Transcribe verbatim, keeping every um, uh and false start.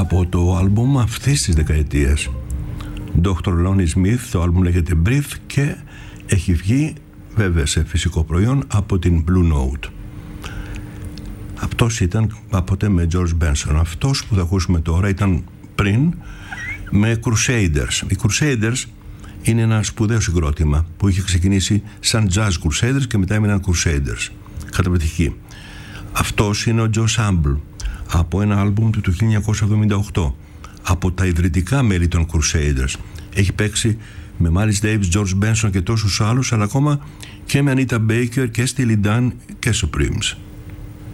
από το άλμπουμ αυτής της δεκαετίας. ντόκτορ Lonnie Smith, το άλμπουμ λέγεται Breathe και έχει βγει βέβαια σε φυσικό προϊόν από την Blue Note. Αυτός ήταν κάποτε με George Benson. Αυτός που θα ακούσουμε τώρα ήταν πριν με Crusaders. Οι Crusaders είναι ένα σπουδαίο συγκρότημα που είχε ξεκινήσει σαν Jazz Crusaders και μετά έμειναν Crusaders. Καταπληκτική. Αυτός είναι ο Joe Sample από ένα άλμπουμ του του χίλια εννιακόσια εβδομήντα οκτώ, από τα ιδρυτικά μέλη των Crusaders. Έχει παίξει με Miles Davis, George Benson και τόσους άλλους, αλλά ακόμα και με Anita Baker και Steely Dan και Supremes.